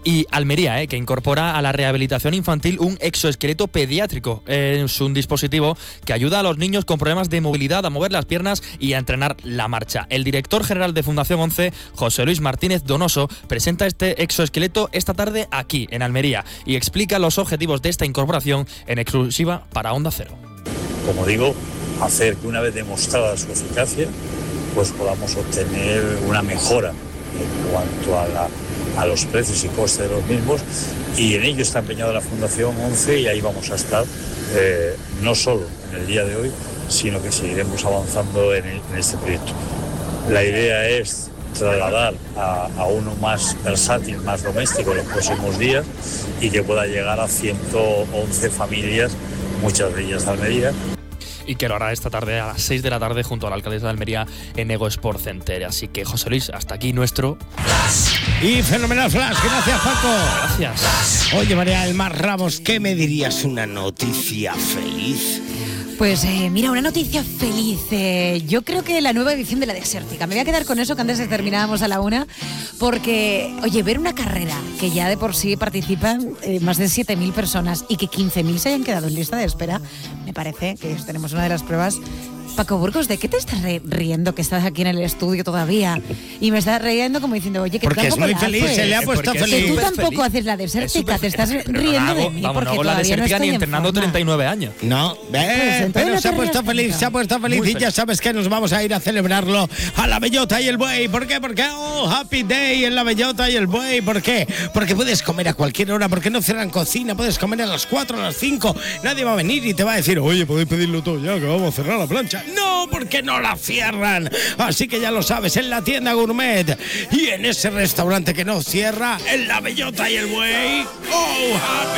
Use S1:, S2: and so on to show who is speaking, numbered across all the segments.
S1: Y Almería, que incorpora a la rehabilitación infantil un exoesqueleto pediátrico. Es un dispositivo que ayuda a los niños con problemas de movilidad a mover las piernas y a entrenar la marcha. El director general de Fundación 11, José Luis Martínez Donoso, presenta este exoesqueleto esta tarde aquí, en Almería, y explica los objetivos de esta incorporación en exclusiva para Onda Cero.
S2: Como digo, hacer que una vez demostrada su eficacia, pues podamos obtener una mejora en cuanto a los precios y costes de los mismos, y en ello está empeñada la Fundación 11 y ahí vamos a estar no solo en el día de hoy, sino que seguiremos avanzando en este proyecto. La idea es trasladar a uno más versátil, más doméstico en los próximos días y que pueda llegar a 111 familias, muchas de ellas de Almería.
S1: Y que lo hará esta tarde a las 6 de la tarde junto a la alcaldesa de Almería en Ego Sport Center. Así que, José Luis, hasta aquí nuestro
S3: Flash. Y fenomenal Flash, gracias Paco.
S1: Gracias.
S3: Oye, María del Mar Ramos, ¿qué me dirías? ¿Una noticia feliz?
S4: Pues mira, una noticia feliz. Yo creo que la nueva edición de la Desértica. Me voy a quedar con eso, que antes terminábamos a la 1, porque, oye, ver una carrera que ya de por sí participan más de 7.000 personas y que 15.000 se hayan quedado en lista de espera, me parece que tenemos una de las pruebas. Paco Burgos, ¿de qué te estás riendo que estás aquí en el estudio todavía? Y me estás riendo como diciendo, oye, que
S3: porque
S4: tú tampoco
S3: es muy feliz, se le ha puesto feliz.
S4: Que tú tampoco haces la Desértica, te estás riendo de mí.
S1: Vamos, no hago la Desértica ni entrenando 39 años.
S3: No, pero se ha puesto feliz, y ya sabes que nos vamos a ir a celebrarlo a la Bellota y el Buey. ¿Por qué? Porque, happy day en la Bellota y el Buey. ¿Por qué? Porque puedes comer a cualquier hora, porque no cierran cocina, puedes comer a las 4, a las 5, nadie va a venir y te va a decir, oye, podéis pedirlo todo ya, que vamos a cerrar la plancha. No, porque no la cierran. Así que ya lo sabes, en la tienda Gourmet y en ese restaurante que no cierra, en la Bellota y el Buey. ¡Oh, happy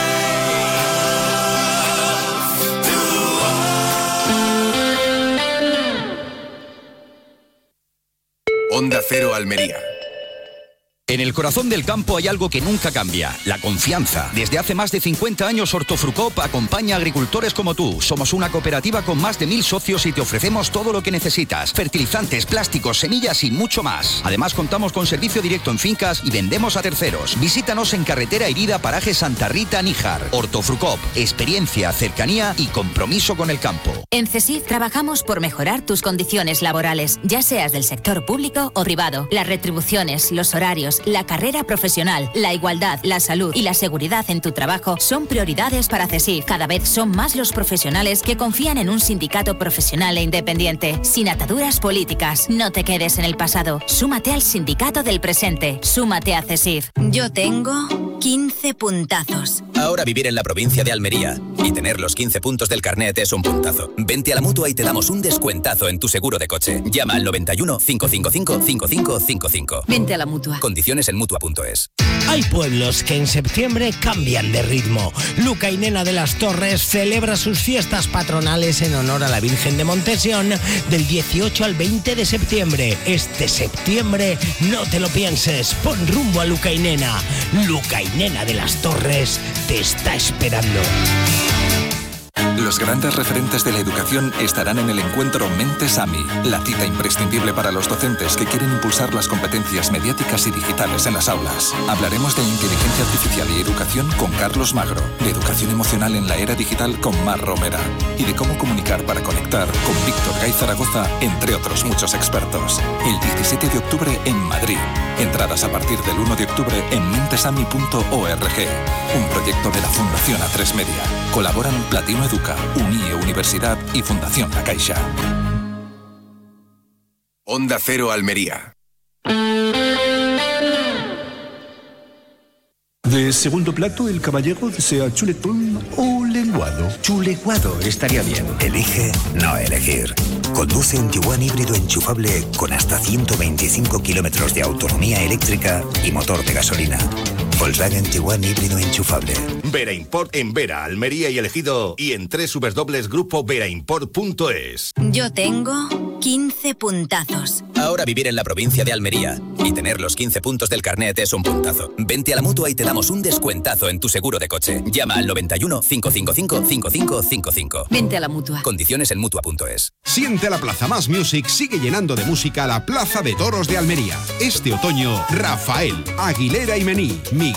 S3: day!
S5: Onda Cero Almería. En el corazón del campo hay algo que nunca cambia, la confianza. Desde hace más de 50 años Hortofrucop acompaña a agricultores como tú. Somos una cooperativa con más de 1.000 socios y te ofrecemos todo lo que necesitas. Fertilizantes, plásticos, semillas y mucho más. Además contamos con servicio directo en fincas y vendemos a terceros. Visítanos en Carretera Herida, Paraje Santa Rita, Níjar. Hortofrucop, experiencia, cercanía y compromiso con el campo.
S6: En CESIF trabajamos por mejorar tus condiciones laborales, ya seas del sector público o privado. Las retribuciones, los horarios, la carrera profesional, la igualdad, la salud y la seguridad en tu trabajo son prioridades para CESIF. Cada vez son más los profesionales que confían en un sindicato profesional e independiente, sin ataduras políticas. No te quedes en el pasado. Súmate al sindicato del presente. Súmate a CESIF. Yo tengo 15 puntazos.
S5: Ahora vivir en la provincia de Almería y tener los 15 puntos del carnet es un puntazo. Vente a la Mutua y te damos un descuentazo en tu seguro de coche. Llama al 91 555 5555.
S6: Vente a la Mutua.
S5: Condiciones en Mutua.es.
S3: Hay pueblos que en septiembre cambian de ritmo. Luca y Nena de las Torres celebra sus fiestas patronales en honor a la Virgen de Montesión del 18 al 20 de septiembre. Este septiembre no te lo pienses, pon rumbo a Luca y Nena. Luca y Nena de las Torres te está esperando.
S7: Los grandes referentes de la educación estarán en el encuentro Mentes AMI, la cita imprescindible para los docentes que quieren impulsar las competencias mediáticas y digitales en las aulas. Hablaremos de inteligencia artificial y educación con Carlos Magro, de educación emocional en la era digital con Mar Romera y de cómo comunicar para conectar con Víctor Gay Zaragoza, entre otros muchos expertos. El 17 de octubre en Madrid. Entradas a partir del 1 de octubre en mentesami.org. Un proyecto de la Fundación A3 Media. Colaboran Platino Educa, UNIE Universidad y Fundación La Caixa.
S5: Onda Cero Almería.
S8: De segundo plato, el caballero desea chuletón o lenguado.
S9: Chuleguado estaría bien. Elige no elegir. Conduce un Tiguan híbrido enchufable con hasta 125 kilómetros de autonomía eléctrica y motor de gasolina. Volkswagen Tiguan híbrido enchufable.
S10: Vera Import en Vera, Almería y Elegido y en www.grupoveraImport.es.
S6: Yo tengo 15 puntazos.
S5: Ahora vivir en la provincia de Almería y tener los 15 puntos del carnet es un puntazo. Vente a la Mutua y te damos un descuentazo en tu seguro de coche. Llama al 91 555 5555.
S6: Vente a la Mutua.
S5: Condiciones en Mutua.es.
S11: Siente la Plaza Más Music sigue llenando de música la Plaza de Toros de Almería. Este otoño, Rafael, Aguilera y Mení,